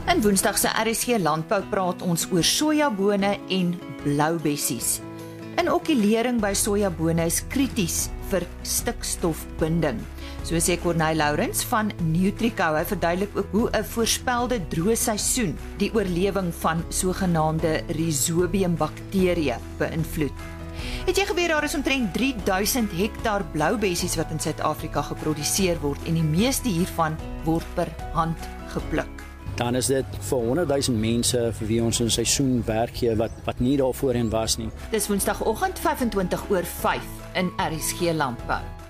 In Woensdag se RSG Landbou praat ons oor sojabone en bloubessies. Inokulering by sojabone is krities vir stikstofbinding. So sê Corneille Lourens van Nutrico, hy verduidelik ook hoe 'n voorspelde droë seisoen die oorlewing van sogenaamde Rhizobium bakterieë beïnvloed. Het jy geweet daar is omtrent 3000 hektaar bloubessies wat in Suid-Afrika geproduseer word en die meeste hiervan word per hand gepluk. Dan is dit vir 100,000 mense vir wie ons 'n seisoen werk gee wat nie daar voorheen was nie. Dis Woensdagoggend 5:25 oor 5 in RSG Landbou.